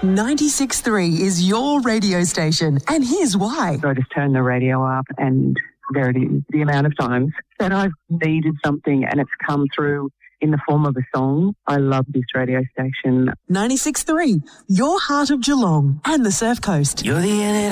96.3 is your radio station, and here's why. So I just turned the radio up, and there it is, the amount of times that I've needed something and it's come through in the form of a song. I love this radio station. 96.3, your heart of Geelong and the Surf Coast. You're the